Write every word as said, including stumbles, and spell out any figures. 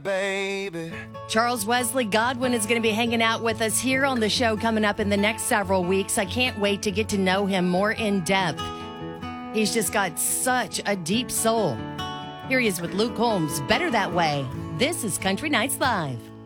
Baby. Charles Wesley Godwin is going to be hanging out with us here on the show coming up in the next several weeks. I can't wait to get to know him more in depth. He's just got such a deep soul. Here he is with Luke Holmes, Better That Way. This is Country Nights Live.